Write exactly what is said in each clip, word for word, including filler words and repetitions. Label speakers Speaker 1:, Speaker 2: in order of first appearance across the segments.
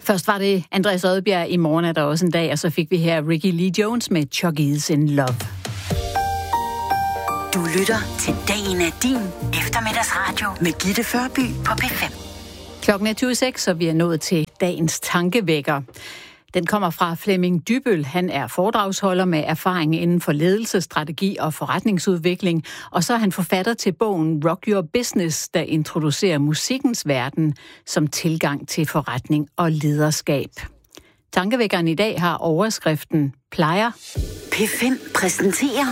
Speaker 1: Først var det Andreas Odbjerg, I morgen er der også en dag, og så fik vi her Ricky Lee Jones med Chuck E's in Love.
Speaker 2: Du lytter til Dagen er din eftermiddagsradio med Gitte Førby på P fem.
Speaker 1: Klokken er tyve seks, og vi er nået til dagens tankevækker. Den kommer fra Flemming Dybbøl. Han er foredragsholder med erfaring inden for ledelse, strategi og forretningsudvikling. Og så er han forfatter til bogen Rock Your Business, der introducerer musikkens verden som tilgang til forretning og lederskab. Tankevækkeren i dag har overskriften Plejer.
Speaker 2: P fem præsenterer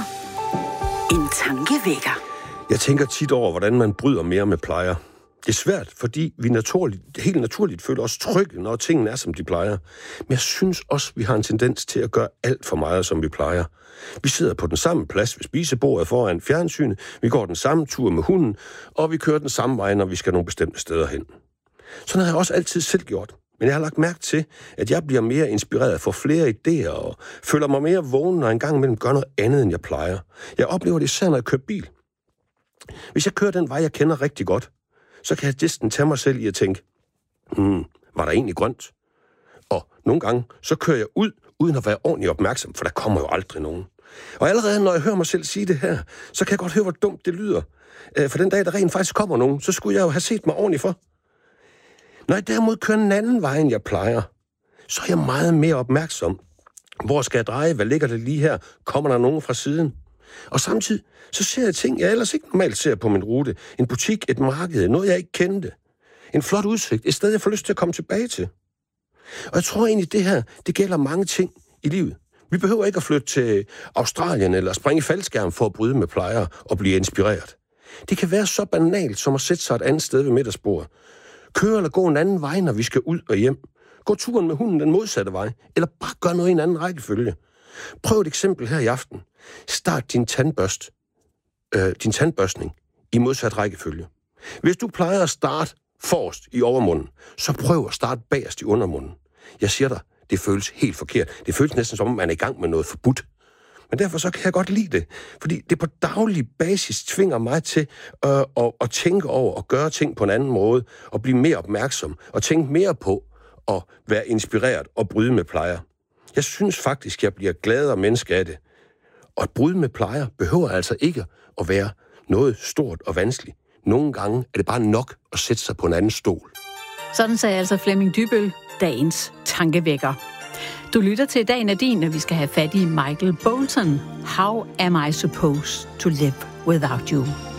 Speaker 2: en tankevækker.
Speaker 3: Jeg tænker tit over, hvordan man bryder mere med plejer. Det er svært, fordi vi naturligt, helt naturligt føler os trygge, når tingene er, som de plejer. Men jeg synes også, vi har en tendens til at gøre alt for meget, som vi plejer. Vi sidder på den samme plads ved spisebordet foran fjernsynet, vi går den samme tur med hunden, og vi kører den samme vej, når vi skal nogle bestemte steder hen. Sådan har jeg også altid selv gjort. Men jeg har lagt mærke til, at jeg bliver mere inspireret for flere idéer og føler mig mere vågen, når jeg engang imellem gør noget andet, end jeg plejer. Jeg oplever det især, når jeg kører bil. Hvis jeg kører den vej, jeg kender rigtig godt, så kan jeg næsten tage mig selv i at tænke, hmm, var der egentlig grønt? Og nogle gange, så kører jeg ud, uden at være ordentligt opmærksom, for der kommer jo aldrig nogen. Og allerede når jeg hører mig selv sige det her, så kan jeg godt høre, hvor dumt det lyder. For den dag, der rent faktisk kommer nogen, så skulle jeg jo have set mig ordentligt for. Når jeg derimod kører en anden vej, end jeg plejer, så er jeg meget mere opmærksom. Hvor skal jeg dreje? Hvad ligger det lige her? Kommer der nogen fra siden? Og samtidig så ser jeg ting, jeg ellers ikke normalt ser på min rute. En butik, et marked, noget jeg ikke kendte. En flot udsigt, et sted jeg får lyst til at komme tilbage til. Og jeg tror egentlig, det her, det gælder mange ting i livet. Vi behøver ikke at flytte til Australien eller springe i faldskærm for at bryde med plejer og blive inspireret. Det kan være så banalt som at sætte sig et andet sted ved middagsbordet. Køre eller gå en anden vej, når vi skal ud og hjem. Gå turen med hunden den modsatte vej, eller bare gør noget i en anden rækkefølge. Prøv et eksempel her i aften. Start din tandbørst, øh, din tandbørstning i modsat rækkefølge. Hvis du plejer at starte forrest i overmunden, så prøv at starte bagerst i undermunden. Jeg siger dig, det føles helt forkert. Det føles næsten som om, man er i gang med noget forbudt. Men derfor så kan jeg godt lide det, fordi det på daglig basis tvinger mig til øh, at, at tænke over og gøre ting på en anden måde, og blive mere opmærksom, og tænke mere på at være inspireret og bryde med plejer. Jeg synes faktisk, jeg bliver gladere menneske af det. Og at bryde med plejer behøver altså ikke at være noget stort og vanskeligt. Nogle gange er det bare nok at sætte sig på en anden stol.
Speaker 1: Sådan sagde altså Flemming Dybbøl, dagens tankevækker. Du lytter til Dagen er din, og vi skal have fat i Michael Bolton. How am I supposed to live without you?